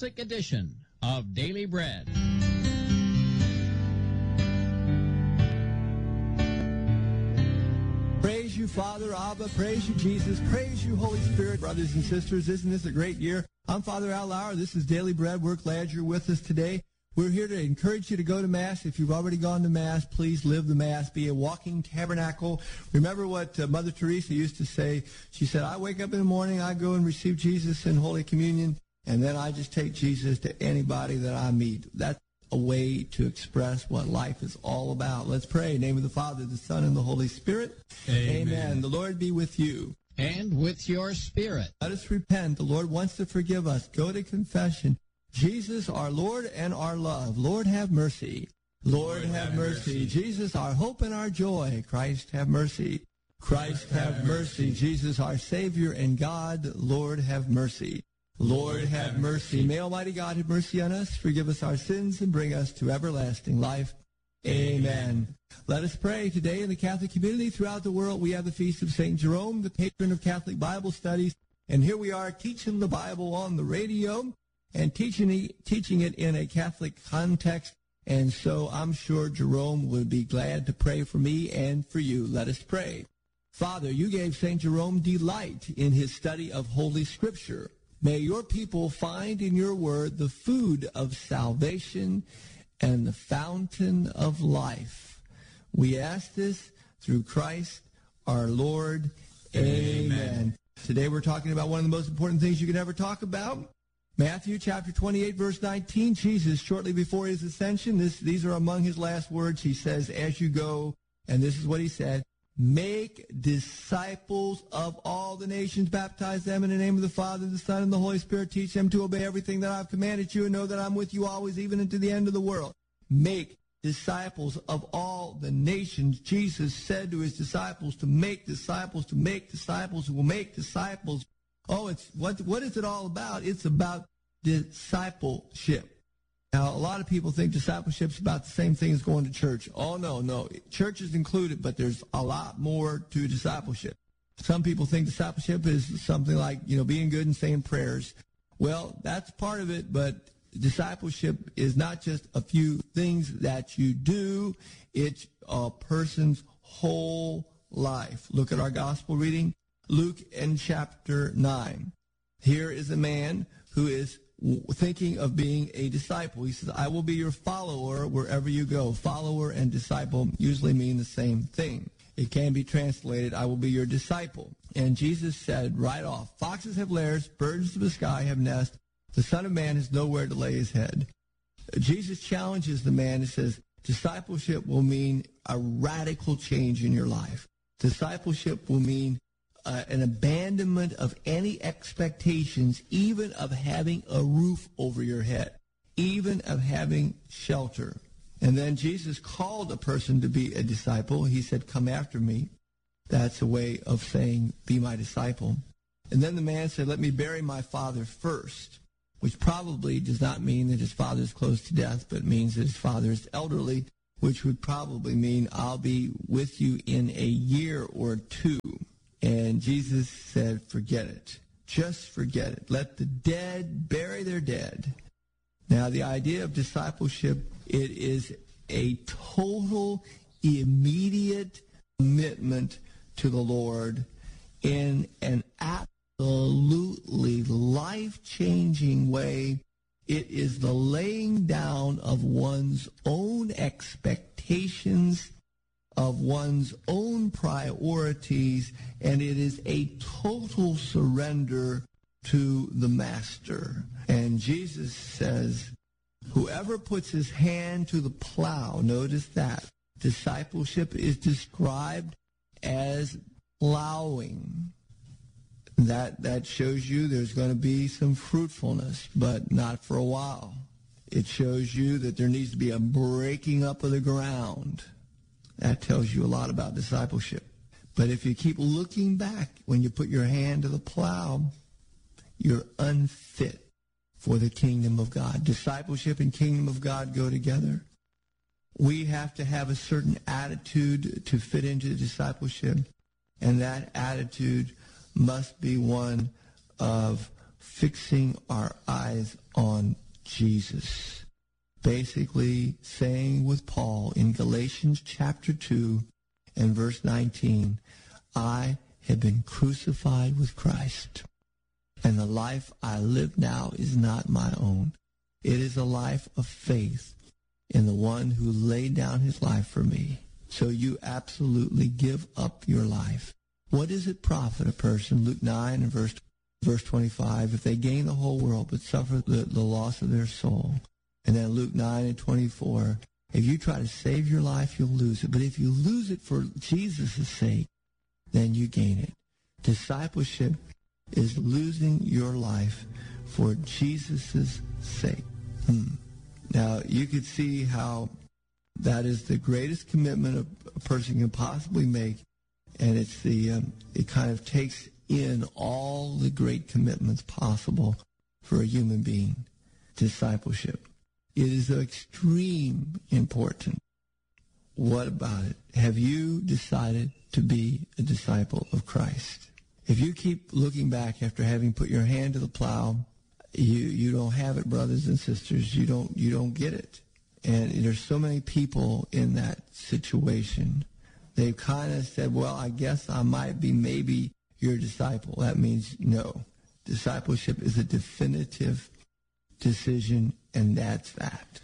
classic edition of Daily Bread. Praise you, Father, Abba. Praise you, Jesus. Praise you, Holy Spirit. Brothers and sisters, isn't this a great year? I'm Father Al Lauer. This is Daily Bread. We're glad you're with us today. We're here to encourage you to go to Mass. If you've already gone to Mass, please live the Mass. Be a walking tabernacle. Remember what Mother Teresa used to say? She said, I wake up in the morning, I go and receive Jesus in Holy Communion, and then I just take Jesus to anybody that I meet. That's a way to express what life is all about. Let's pray. In the name of the Father, the Son, and the Holy Spirit. Amen. The Lord be with you. And with your spirit. Let us repent. The Lord wants to forgive us. Go to confession. Jesus, our Lord and our love. Lord, have mercy. Lord, have mercy. Jesus, our hope and our joy. Christ, have mercy. Christ, have mercy. Jesus, our Savior and God. Lord, have mercy. Lord, have mercy. May Almighty God have mercy on us, forgive us our sins, and bring us to everlasting life. Amen. Let us pray. Today in the Catholic community throughout the world, we have the feast of St. Jerome, the patron of Catholic Bible studies. And here we are teaching the Bible on the radio and teaching it in a Catholic context. And so I'm sure Jerome would be glad to pray for me and for you. Let us pray. Father, you gave St. Jerome delight in his study of Holy Scripture. May your people find in your word the food of salvation and the fountain of life. We ask this through Christ our Lord. Amen. Today we're talking about one of the most important things you could ever talk about. Matthew chapter 28, verse 19, Jesus, shortly before his ascension, these are among his last words. He says, as you go, and this is what he said, make disciples of all the nations, baptize them in the name of the Father, the Son, and the Holy Spirit. Teach them to obey everything that I've commanded you, and know that I'm with you always, even unto the end of the world. Make disciples of all the nations. Jesus said to his disciples to make disciples, who will make disciples. Oh, it's what is it all about? It's about discipleship. Now, a lot of people think discipleship's about the same thing as going to church. Oh, no. Church is included, but there's a lot more to discipleship. Some people think discipleship is something like, being good and saying prayers. Well, that's part of it, but discipleship is not just a few things that you do. It's a person's whole life. Look at our gospel reading. Luke in chapter 9. Here is a man who is thinking of being a disciple. He says, I will be your follower wherever you go. Follower and disciple usually mean the same thing. It can be translated, I will be your disciple. And Jesus said right off, foxes have lairs, birds of the sky have nests. The Son of Man has nowhere to lay his head. Jesus challenges the man and says, discipleship will mean a radical change in your life. Discipleship will mean an abandonment of any expectations, even of having a roof over your head, even of having shelter. And then Jesus called a person to be a disciple. He said, come after me. That's a way of saying, be my disciple. And then the man said, let me bury my father first, which probably does not mean that his father is close to death, but means that his father is elderly, which would probably mean I'll be with you in a year or two. And Jesus said, forget it. Just forget it. Let the dead bury their dead. Now, the idea of discipleship, it is a total, immediate commitment to the Lord in an absolutely life-changing way. It is the laying down of one's own expectations, of one's own priorities, and it is a total surrender to the Master. And Jesus says, whoever puts his hand to the plow, notice that. Discipleship is described as plowing. That shows you there's going to be some fruitfulness, but not for a while. It shows you that there needs to be a breaking up of the ground. That tells you a lot about discipleship. But if you keep looking back when you put your hand to the plow, you're unfit for the kingdom of God. Discipleship and kingdom of God go together. We have to have a certain attitude to fit into discipleship, and that attitude must be one of fixing our eyes on Jesus. Basically saying with Paul in Galatians chapter 2 and verse 19, I have been crucified with Christ, and the life I live now is not my own. It is a life of faith in the one who laid down his life for me. So you absolutely give up your life. What does it profit a person, Luke 9 and verse 25, if they gain the whole world but suffer the loss of their soul? And then Luke 9 and 24, if you try to save your life, you'll lose it. But if you lose it for Jesus' sake, then you gain it. Discipleship is losing your life for Jesus' sake. Now, you could see how that is the greatest commitment a person can possibly make, and it's it kind of takes in all the great commitments possible for a human being. Discipleship. It is extreme important. What about it? Have you decided to be a disciple of Christ? If you keep looking back after having put your hand to the plow, you don't have it, brothers and sisters. You don't get it. And there's so many people in that situation. They've kind of said, well, I guess I might be maybe your disciple. That means no. Discipleship is a definitive decision, and that's that.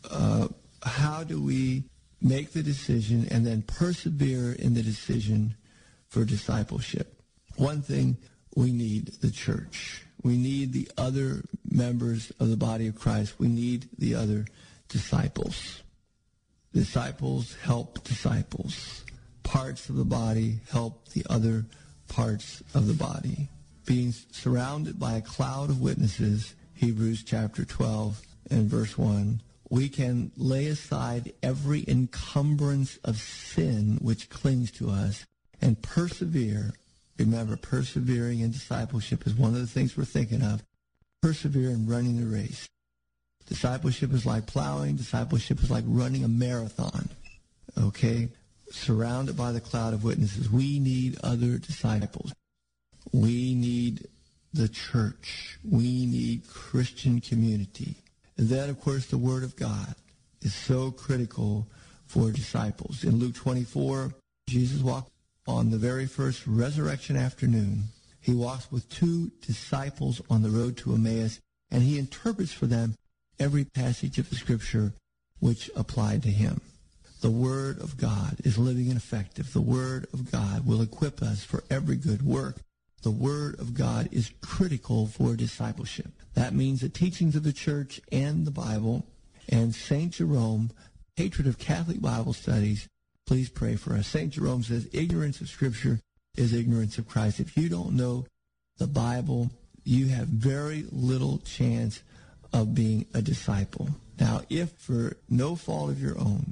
How do we make the decision and then persevere in the decision for discipleship? One thing, we need the church. We need the other members of the body of Christ. We need the other disciples. Disciples help disciples. Parts of the body help the other parts of the body. Being surrounded by a cloud of witnesses, Hebrews chapter 12 and verse 1, we can lay aside every encumbrance of sin which clings to us and persevere. Remember, persevering in discipleship is one of the things we're thinking of. Persevere in running the race. Discipleship is like plowing. Discipleship is like running a marathon. Okay? Surrounded by the cloud of witnesses. We need other disciples. We need the church. We need Christian community. And then, of course, the Word of God is so critical for disciples. In Luke 24, Jesus walked on the very first resurrection afternoon. He walks with two disciples on the road to Emmaus, and he interprets for them every passage of the Scripture which applied to him. The Word of God is living and effective. The Word of God will equip us for every good work. The Word of God is critical for discipleship. That means the teachings of the church and the Bible. And St. Jerome, patron of Catholic Bible studies, please pray for us. St. Jerome says, ignorance of Scripture is ignorance of Christ. If you don't know the Bible, you have very little chance of being a disciple. Now, if for no fault of your own,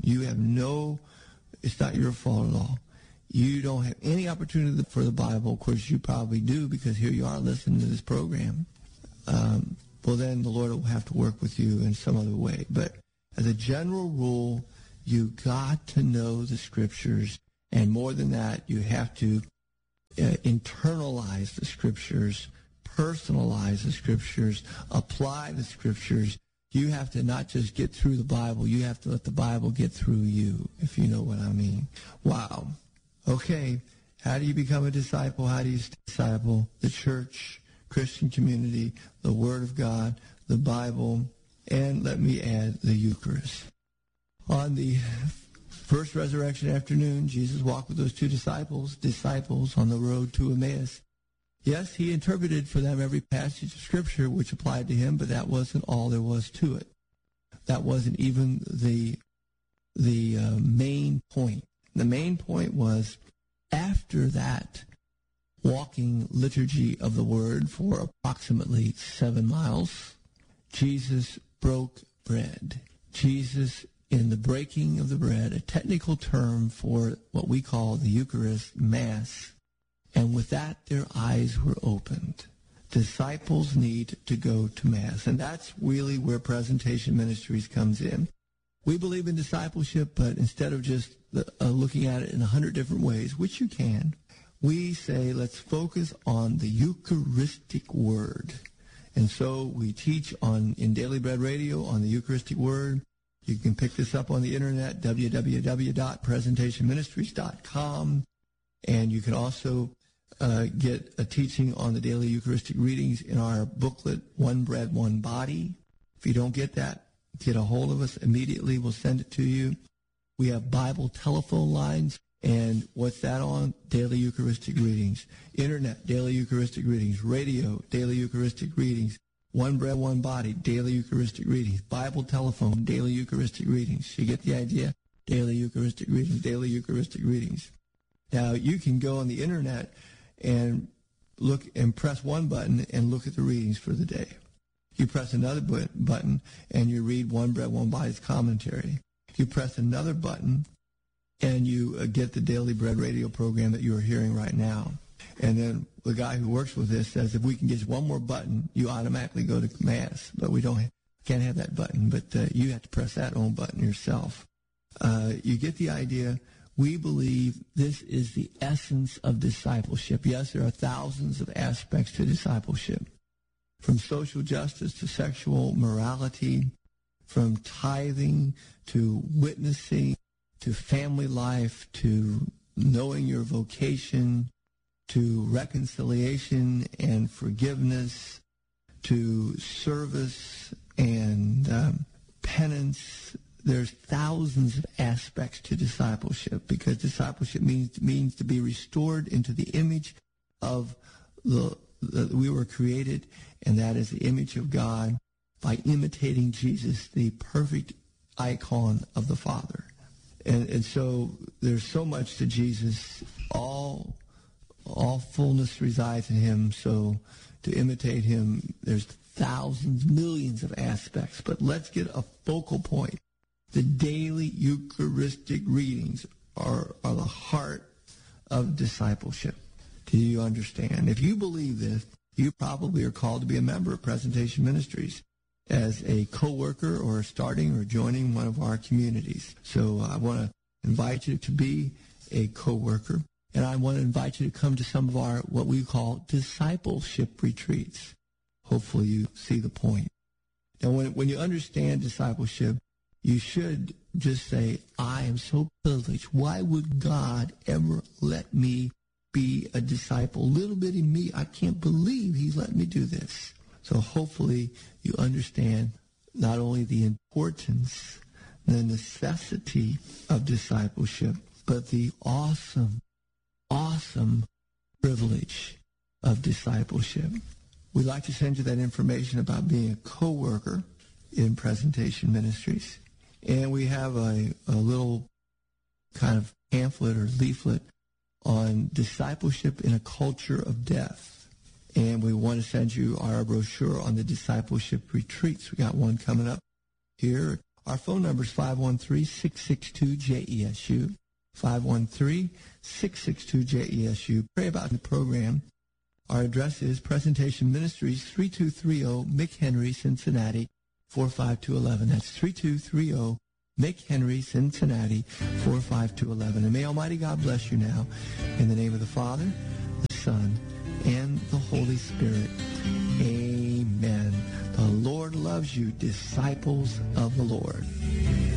it's not your fault at all, you don't have any opportunity for the Bible, of course you probably do because here you are listening to this program, well then the Lord will have to work with you in some other way. But as a general rule, you got to know the Scriptures, and more than that, you have to internalize the Scriptures, personalize the Scriptures, apply the Scriptures. You have to not just get through the Bible, you have to let the Bible get through you, if you know what I mean. Wow. Okay, how do you become a disciple? How do you disciple? The church, Christian community, the Word of God, the Bible, and let me add the Eucharist. On the first resurrection afternoon, Jesus walked with those two disciples on the road to Emmaus. Yes, he interpreted for them every passage of Scripture which applied to him, but that wasn't all there was to it. That wasn't even the main point. The main point was, after that walking liturgy of the Word for approximately 7 miles, Jesus broke bread. Jesus, in the breaking of the bread, a technical term for what we call the Eucharist, Mass, and with that, their eyes were opened. Disciples need to go to Mass, and that's really where Presentation Ministries comes in. We believe in discipleship, but instead of just looking at it in 100 different ways, which you can, we say let's focus on the Eucharistic Word. And so we teach in Daily Bread Radio on the Eucharistic Word. You can pick this up on the internet, www.presentationministries.com. And you can also get a teaching on the daily Eucharistic readings in our booklet, One Bread, One Body. If you don't get that, get a hold of us immediately. We'll send it to you. We have Bible telephone lines. And what's that on? Daily Eucharistic readings. Internet, daily Eucharistic readings. Radio, daily Eucharistic readings. One Bread, One Body, daily Eucharistic readings. Bible telephone, daily Eucharistic readings. You get the idea? Daily Eucharistic readings, daily Eucharistic readings. Now, you can go on the internet and look and press one button and look at the readings for the day. You press another button and you read One Bread, One Body's commentary. You press another button and you get the Daily Bread radio program that you are hearing right now. And then the guy who works with this says if we can get one more button, you automatically go to Mass. But we can't have that button. But you have to press that own button yourself. You get the idea. We believe this is the essence of discipleship. Yes, there are thousands of aspects to discipleship, from social justice to sexual morality, from tithing to witnessing, to family life, to knowing your vocation, to reconciliation and forgiveness, to service and penance. There's thousands of aspects to discipleship, because discipleship means to be restored into the image of we were created, and that is the image of God, by imitating Jesus, the perfect icon of the Father. And so there's so much to Jesus. All fullness resides in him. So to imitate him, there's thousands, millions of aspects. But let's get a focal point. The daily Eucharistic readings are the heart of discipleship. Do you understand? If you believe this, you probably are called to be a member of Presentation Ministries as a co-worker or starting or joining one of our communities. So I want to invite you to be a co-worker, and I want to invite you to come to some of our what we call discipleship retreats. Hopefully you see the point. Now, when you understand discipleship, you should just say, I am so privileged. Why would God ever let me be a disciple? Little bitty me, I can't believe he's let me do this. So hopefully you understand not only the importance, the necessity of discipleship, but the awesome, awesome privilege of discipleship. We'd like to send you that information about being a co-worker in Presentation Ministries. And we have a little kind of pamphlet or leaflet on discipleship in a culture of death. And we want to send you our brochure on the discipleship retreats. We got one coming up here. Our phone number is 513-662-JESU, 513-662-JESU. Pray about the program. Our address is Presentation Ministries, 3230 McHenry, Cincinnati, 45211. That's 3230 McHenry, Cincinnati, 45211. And may Almighty God bless you now. In the name of the Father, the Son, and the Holy Spirit. Amen. The Lord loves you, disciples of the Lord.